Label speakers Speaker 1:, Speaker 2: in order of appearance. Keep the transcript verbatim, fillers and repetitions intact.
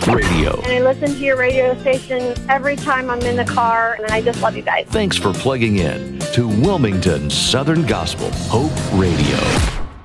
Speaker 1: Radio.
Speaker 2: And I listen to your radio station every time I'm in the car, and I just love you guys.
Speaker 1: Thanks for plugging in to Wilmington Southern Gospel Hope Radio.